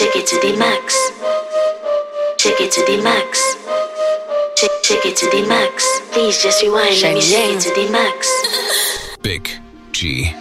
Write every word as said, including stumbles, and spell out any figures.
shake it to the max. Shake it to the max. Shake, shake it to the max. Please just rewind. Let me shake it to the max. Big G.